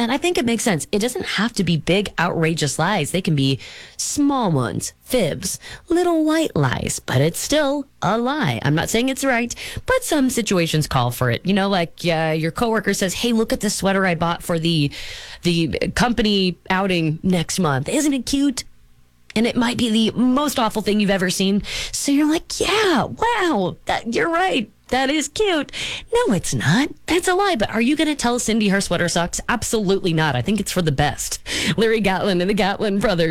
And I think it makes sense. It doesn't have to be big, outrageous lies. They can be small ones, fibs, little white lies, but it's still a lie. I'm not saying it's right, but some situations call for it. You know, like your coworker says, hey, look at this sweater I bought for the company outing next month. Isn't it cute? And it might be the most awful thing you've ever seen. So you're like, yeah, wow, you're right. That is cute. No, it's not. That's a lie. But are you going to tell Cindy her sweater sucks? Absolutely not. I think it's for the best. Larry Gatlin and the Gatlin brothers.